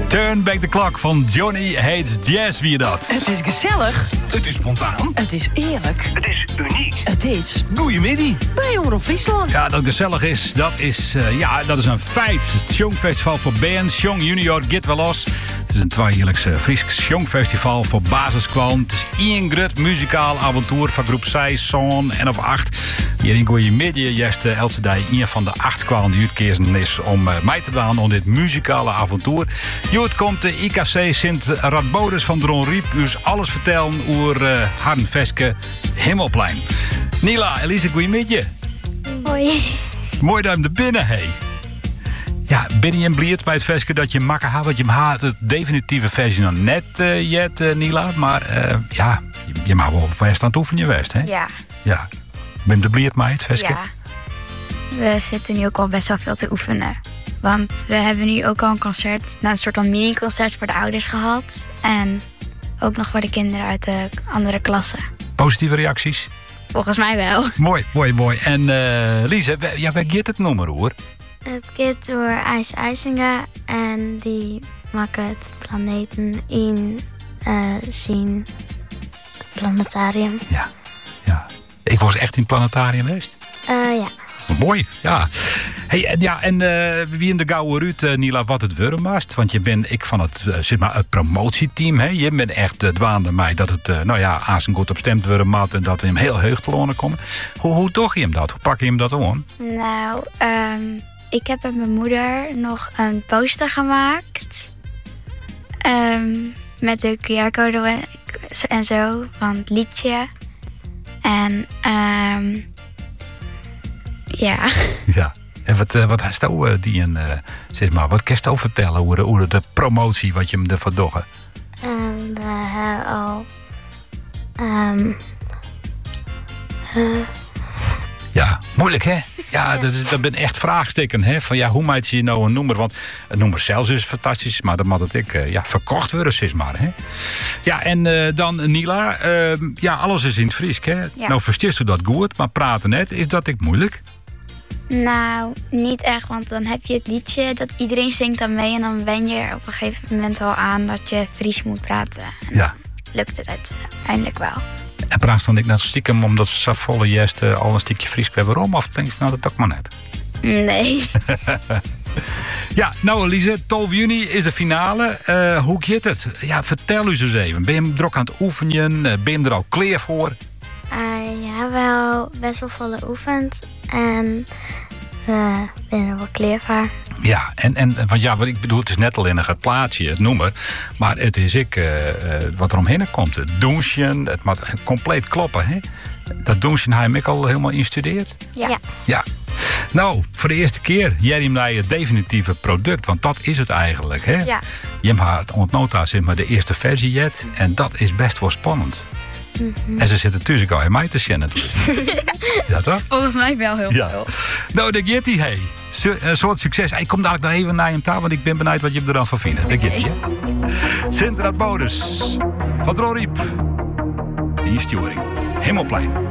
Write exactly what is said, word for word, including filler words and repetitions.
Turn Back the Clock van Johnny Hates Jazz, wie je dat? Het is gezellig. Het is spontaan. Het is eerlijk. Het is uniek. Het is Goeiemiddag. bij Omroep Friesland. Ja, dat gezellig is, dat is, uh, ja, dat is een feit. Het Songfestival voor bands, Jong Junior, Git wel los. Het is een tweejaarlijkse Fries Songfestival voor basiskwalm. Het is één groot muzikaal avontuur van groep zes, Zoon en of acht. Hier in Goeiemiddag, jeste Elsedij, een van de acht kwalen die uitkezen is om uh, mij te doen aan dit muzikale avontuur. Joet komt de I K C Sint Radboudus van Dron Riep dus alles vertellen over uh, Harn Veske Hemelplein. Nila, Elise, goeiemiddag. Hoi. Mooi dat je hem er binnen heeft. Ja, ben je een blierd bij het Veske dat je makker had? Want je haat het definitieve versie nog net, uh, jet, uh, Nila. Maar uh, ja, je, je mag wel vast aan het oefenen geweest, hè? Ja. Ja. Ben je er blierd bij het Veske? Ja. We zitten nu ook al best wel veel te oefenen. Want we hebben nu ook al een concert, nou, een soort van mini-concert voor de ouders gehad. En ook nog voor de kinderen uit de andere klassen. Positieve reacties? Volgens mij wel. Mooi, mooi, mooi. En uh, Lise, ja, waar gaat het nummer hoor? Het gaat door IJs IJsinga en die maken het planeten in uh, zien planetarium. Ja, ja. Ik was echt in het planetarium geweest. Uh, ja. Mooi, ja. Hey, en ja, en uh, wie in de gouden ruut, uh, Nila, wat het wurm was. Want je bent, ik van het, uh, zeg maar, het promotieteam. Hè? Je bent echt het uh, dwaande mij dat het, uh, nou ja, aan zijn goed op stemd worden mat en dat we hem heel heug te lonen komen. Hoe, hoe toch je hem dat? Hoe pak je hem dat aan? Nou, um, ik heb met mijn moeder nog een poster gemaakt. Um, met de Q R-code en zo van het liedje. En um, ja. Ja. En wat, uh, wat heeft jou uh, die een, uh, zeg maar, wat kan je jou vertellen over de, over de promotie, wat je hem ervoor doet? En we hebben al um, uh, Ja, moeilijk hè? Ja, dat, is, dat ben echt vraagstukken hè? Van ja, hoe maak je nou een nummer? Want een nummer zelfs is fantastisch, maar dan moet het ik uh, ja, verkocht worden, zeg maar. Hè? Ja, en uh, dan Nila, uh, ja, alles is in het Fries, hè? Ja. Nou, versteest u dat goed, maar praten net, is dat ik moeilijk? Nou, niet echt, want dan heb je het liedje dat iedereen zingt dan mee. En dan wen je er op een gegeven moment wel aan dat je Fries moet praten. En Ja. lukt het uiteindelijk wel. En praat dan ik net stiekem omdat ze volle juist uh, al een stukje Fries krijgen. Waarom? Of denk je nou dat ook maar net? Nee. Ja, nou Elise, twaalf juni is de finale. Uh, hoe gaat het? Ja, vertel u eens even. Ben je hem druk aan het oefenen? Uh, ben je er al klaar voor? uh, ja, wel best wel volle oefend en we zijn er wel klaar voor. Ja, en, en want ja, wat ik bedoel, het is net al in een plaatsje, het noemer. Maar het is ik uh, uh, wat er omheen komt. Het douche, het moet compleet kloppen. Hè? Dat douche heb ik al helemaal instudeerd. Ja. Ja. Ja. Nou, voor de eerste keer, jij hem naar je definitieve product. Want dat is het eigenlijk. Hè? Ja. Je hebt ontnota zeg maar de eerste versie jet. En dat is best wel spannend. Mm-hmm. En ze zitten natuurlijk al in mij te zien natuurlijk. Ja, toch? Volgens mij wel heel Ja. veel. Nou, de Getty, hey. Een soort succes. Ik kom dadelijk nog even naar hem taal, want ik ben benieuwd wat je er dan van vindt. De Getty, hè? Sint Radboudus van Dron Riep. Die sturing. Hemelplein.